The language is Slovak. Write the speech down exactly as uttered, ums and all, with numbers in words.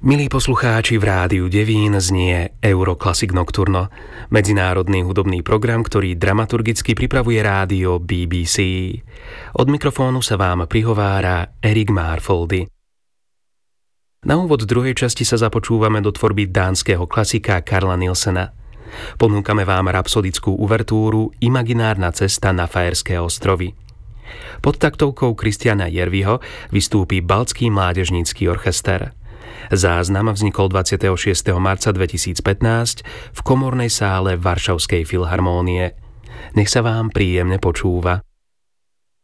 Milí poslucháči, v rádiu Devín znie Euroclassic Nocturno, medzinárodný hudobný program, ktorý dramaturgicky pripravuje rádio bé bé cé. Od mikrofónu sa vám prihovára Erik Marfoldy. Na úvod druhej časti sa započúvame do tvorby dánskeho klasika Carla Nielsena. Ponúkame vám rapsodickú uvertúru Imaginárna cesta na Faerské ostrovy. Pod taktovkou Kristiana Järviho vystúpi Baltský mládežnícky orchester. Záznam vznikol dvadsiateho šiesteho marca dvetisícpätnásť v komornej sále Varšavskej filharmónie. Nech sa vám príjemne počúva.